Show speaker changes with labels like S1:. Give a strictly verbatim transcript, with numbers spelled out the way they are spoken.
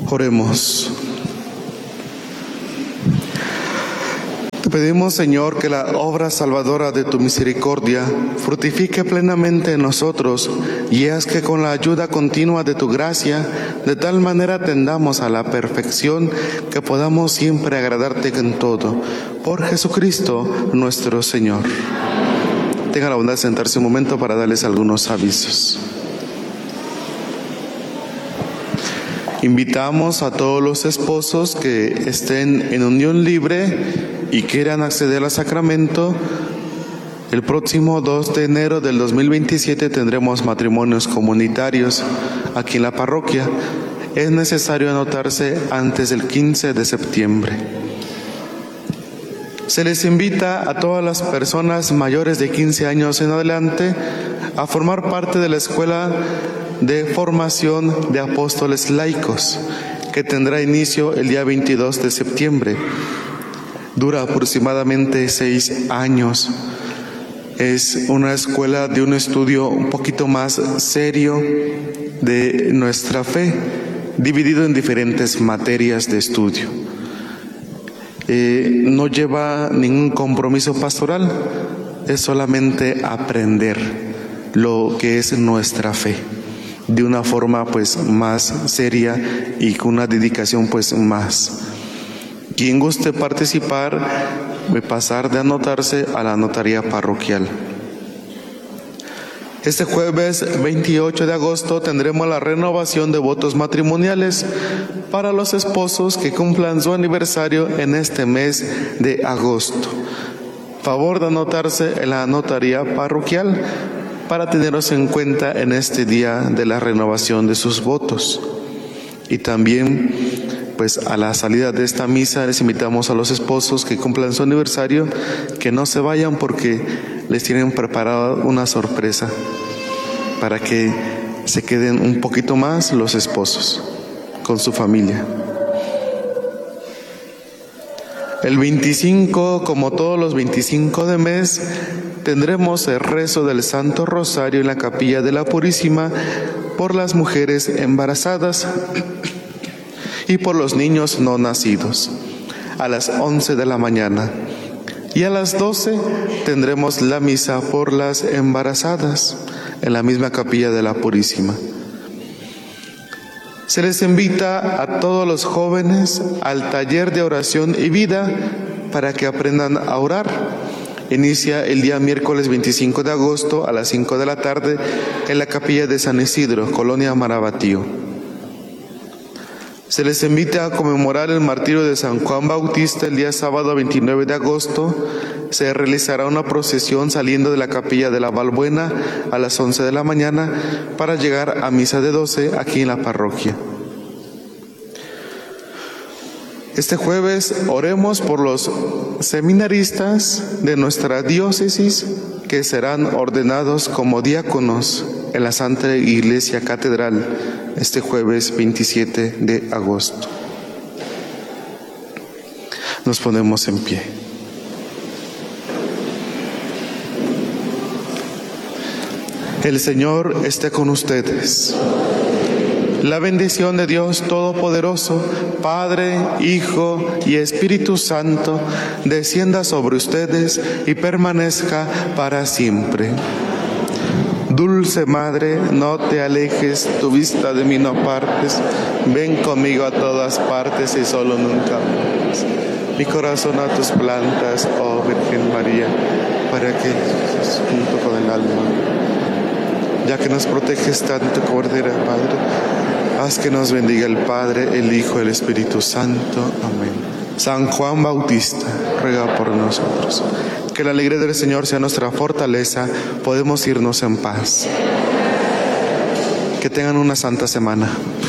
S1: Oremos. Te pedimos, Señor, que la obra salvadora de tu misericordia fructifique plenamente en nosotros y haz que con la ayuda continua de tu gracia, de tal manera tendamos a la perfección que podamos siempre agradarte en todo. Por Jesucristo nuestro Señor. Tenga la bondad de sentarse un momento para darles algunos avisos. Invitamos a todos los esposos que estén en unión libre y quieran acceder al sacramento. El próximo dos de enero del dos mil veintisiete tendremos matrimonios comunitarios aquí en la parroquia. Es necesario anotarse antes del quince de septiembre. Se les invita a todas las personas mayores de quince años en adelante a formar parte de la Escuela de Formación de Apóstoles Laicos, que tendrá inicio el día veintidós de septiembre. Dura aproximadamente seis años. Es una escuela de un estudio un poquito más serio de nuestra fe, dividido en diferentes materias de estudio. Eh, no lleva ningún compromiso pastoral, es solamente aprender lo que es nuestra fe de una forma pues más seria y con una dedicación pues más. Quien guste participar, pasar de anotarse a la notaría parroquial. Este jueves veintiocho de agosto tendremos la renovación de votos matrimoniales para los esposos que cumplan su aniversario en este mes de agosto. Favor de anotarse en la notaría parroquial para tenerlos en cuenta en este día de la renovación de sus votos. Y también, pues a la salida de esta misa, les invitamos a los esposos que cumplan su aniversario que no se vayan porque les tienen preparada una sorpresa para que se queden un poquito más los esposos con su familia. El veinticinco, como todos los veinticinco de mes, tendremos el rezo del Santo Rosario en la Capilla de la Purísima por las mujeres embarazadas y por los niños no nacidos, a las once de la mañana. Y a las doce tendremos la misa por las embarazadas en la misma Capilla de la Purísima. Se les invita a todos los jóvenes al taller de oración y vida para que aprendan a orar. Inicia el día miércoles veinticinco de agosto a las cinco de la tarde en la Capilla de San Isidro, Colonia Marabatío. Se les invita a conmemorar el martirio de San Juan Bautista el día sábado veintinueve de agosto. Se realizará una procesión saliendo de la Capilla de la Valbuena a las once de la mañana para llegar a misa de doce aquí en la parroquia. Este jueves oremos por los seminaristas de nuestra diócesis que serán ordenados como diáconos en la Santa Iglesia Catedral este jueves veintisiete de agosto. Nos ponemos en pie. El Señor esté con ustedes. La bendición de Dios Todopoderoso, Padre, Hijo y Espíritu Santo, descienda sobre ustedes y permanezca para siempre. Dulce Madre, no te alejes, tu vista de mí no apartes. Ven conmigo a todas partes y solo nunca más. Mi corazón a tus plantas, oh Virgen María, para que, junto con el alma, ya que nos proteges tanto, Cordera Padre, haz que nos bendiga el Padre, el Hijo y el Espíritu Santo. Amén. San Juan Bautista, ruega por nosotros. Que la alegría del Señor sea nuestra fortaleza. Podemos irnos en paz. Que tengan una santa semana.